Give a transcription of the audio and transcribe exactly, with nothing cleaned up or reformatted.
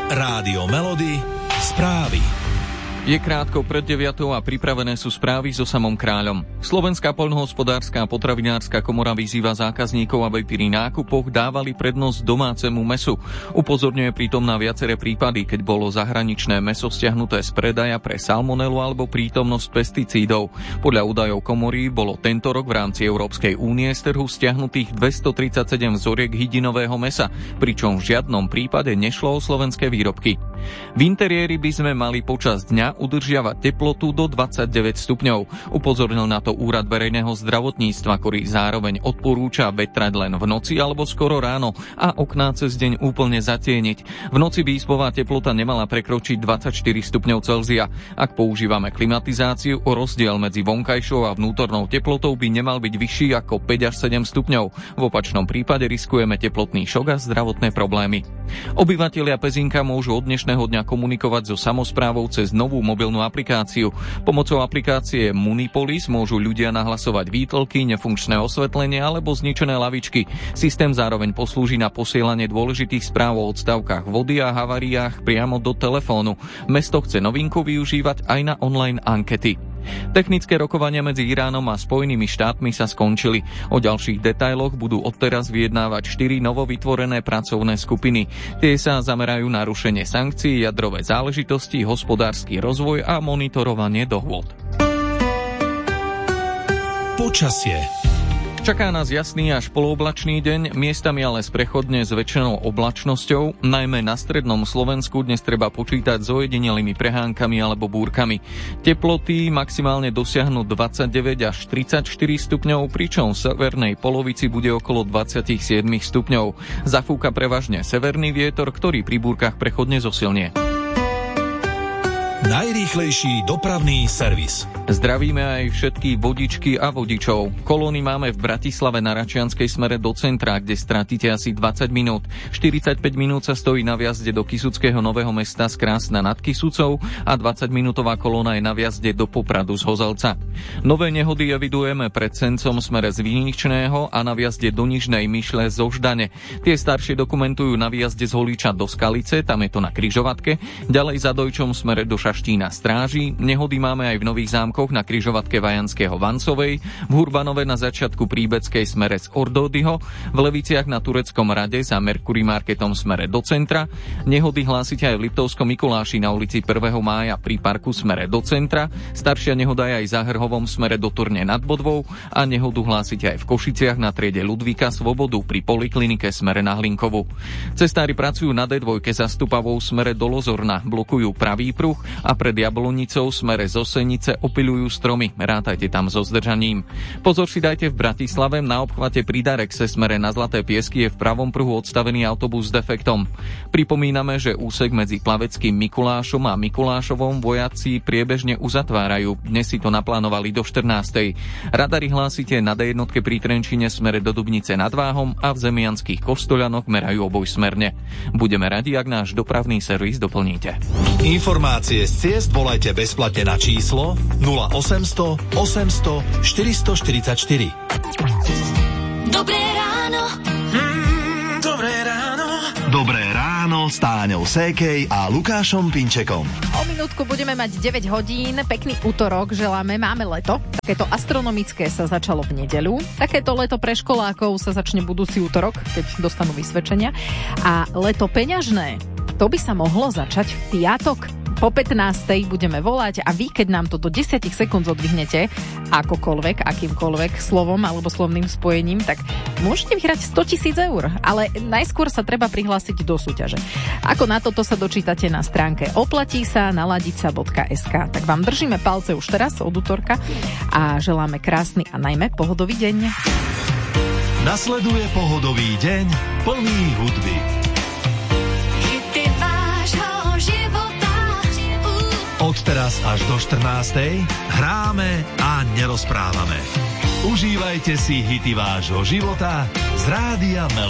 Rádio Melody, správy. Je krátko pred deviatou a pripravené sú správy so samom Kráľom. Slovenská poľnohospodárska a potravinárska komora vyzýva zákazníkov, aby pri nákupoch dávali prednosť domácemu mäsu. Upozorňuje pritom na viaceré prípady, keď bolo zahraničné mäso stiahnuté z predaja pre salmonelu alebo prítomnosť pesticídov. Podľa údajov komory bolo tento rok v rámci Európskej únie z trhu stiahnutých dvestotridsaťsedem vzoriek hydinového mäsa, pričom v žiadnom prípade nešlo o slovenské výrobky. V interiéri by sme mali počas dňa udržiavať teplotu do dvadsaťdeväť stupňov. Upozornil na to Úrad verejného zdravotníctva, ktorý zároveň odporúča vetrať len v noci alebo skoro ráno a okná cez deň úplne zatieniť. V noci by izbová teplota nemala prekročiť dvadsaťštyri stupňov Celzia. Ak používame klimatizáciu, rozdiel medzi vonkajšou a vnútornou teplotou by nemal byť vyšší ako päť až sedem stupňov. V opačnom prípade riskujeme teplotný šok a zdravotné problémy. Obyvatelia Pezínka môžu od dnešného dňa komunikovať so samosprávou cez novú mobilnú aplikáciu. Pomocou aplikácie Munipolis môžu ľudia nahlasovať výtlky, nefunkčné osvetlenie alebo zničené lavičky. Systém zároveň poslúži na posielanie dôležitých správ o odstavkách vody a haváriách priamo do telefónu. Mesto chce novinku využívať aj na online ankety. Technické rokovania medzi Iránom a Spojenými štátmi sa skončili. O ďalších detailoch budú odteraz vyjednávať štyri novovytvorené pracovné skupiny. Tie sa zamerajú na rušenie sankcií, jadrové záležitosti, hospodársky rozvoj a monitorovanie dohôd. Počasie. Čaká nás jasný až polooblačný deň, miestami ale sprechodne s väčšinou oblačnosťou. Najmä na strednom Slovensku dnes treba počítať s ojedinelými prehánkami alebo búrkami. Teploty maximálne dosiahnu dvadsaťdeväť až tridsaťštyri stupňov, pričom v severnej polovici bude okolo dvadsaťsedem stupňov. Zafúka prevažne severný vietor, ktorý pri búrkach prechodne zosilnie. Najrýchlejší dopravný servis. Zdravíme aj všetky vodičky a vodičov. Kolóny máme v Bratislave na Račianskej smere do centra, kde stratíte asi dvadsať minút. štyridsaťpäť minút sa stojí na vjazde do Kysuckého Nového Mesta z Krásna nad Kysucou a dvadsaťminútová kolóna je na vjazde do Popradu z Hozalca. Nové nehody evidujeme pred Sencom smere z Viničného a na vjazde do Nižnej Myšle zo Ždane. Tie staršie dokumentujú na vjazde z Holíča do Skalice, tam je to na križovatke, ďalej za Dojčom smere do Šaštína Stráži. Nehody máme aj v Nových Zámkoch na križovatke Vajanského Vancovej, v Hurbanove na začiatku Príbeckej smere z Ordódyho, v Leviciach na Tureckom rade za Mercury Marketom smere do centra. Nehody hlásite aj v Liptovskom Mikuláši na ulici prvého mája pri parku smere do centra. Staršia nehoda je aj za Hrhovom smere do Turne nad Bodvou a nehodu hlásite aj v Košiciach na triede Ludvíka Svobodu pri poliklinike smere na Hlinkovu. Cestári pracujú na dé dva za Stupavou smere do Lozorna, blokujú pravý pruh a pred Jablonicou smere zo Senice opiľujú stromy. Rátajte tam so zdržaním. Pozor si dajte v Bratislave, na obchvate pri Darexe smere na Zlaté Piesky je v pravom pruhu odstavený autobus s defektom. Pripomíname, že úsek medzi Plaveckým Mikulášom a Mikulášovom vojaci priebežne uzatvárajú. Dnes si to naplánovali do štrnástej. Radary hlásite na dé jedna pri Trenčine smere do Dubnice nad Váhom a v Zemianskych Kostoľanoch merajú obojsmerne. Budeme radi, ak náš dopravný servis doplníte. Informácie z ciest volajte bezplatne na číslo nula osemsto osemsto štyristoštyridsaťštyri. Dobré ráno. Mm, dobré ráno. Dobré ráno s Táňou Sékej a Lukášom Pinčekom. O minútku budeme mať deväť hodín. Pekný útorok želáme. Máme leto. Takéto astronomické sa začalo v nedeľu. Takéto leto pre školákov sa začne budúci útorok, keď dostanú vysvedčenia. A leto peňažné, to by sa mohlo začať v piatok. Po pätnástej budeme volať a vy, keď nám to do desať sekúnd odvihnete, akokoľvek, akýmkoľvek slovom alebo slovným spojením, tak môžete vyhrať stotisíc eur. Ale najskôr sa treba prihlásiť do súťaže. Ako na toto sa dočítate na stránke oplatí sa na ladica bodka es ká. Tak vám držíme palce už teraz od útorka a želáme krásny a najmä pohodový deň. Nasleduje pohodový deň plný hudby. Od teraz až do štrnástej hráme a nerozprávame. Užívajte si hity vášho života z Rádia Melody.